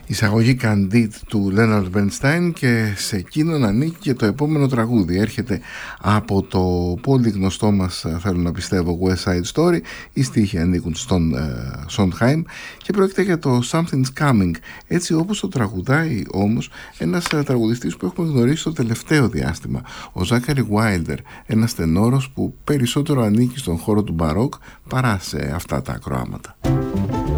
Εισαγωγή Candide του Leonard Bernstein, και σε εκείνον ανήκει και το επόμενο τραγούδι. Έρχεται από το πολύ γνωστό μας, θέλω να πιστεύω, West Side Story. Οι στίχοι ανήκουν στον Sondheim και πρόκειται για το Something's Coming, έτσι όπως το τραγουδάει όμως ένας τραγουδιστής που έχουμε γνωρίσει το τελευταίο διάστημα, ο Zachary Wilder, ένας τενόρος που περισσότερο ανήκει στον χώρο του μπαρόκ παρά σε αυτά τα ακροάματα.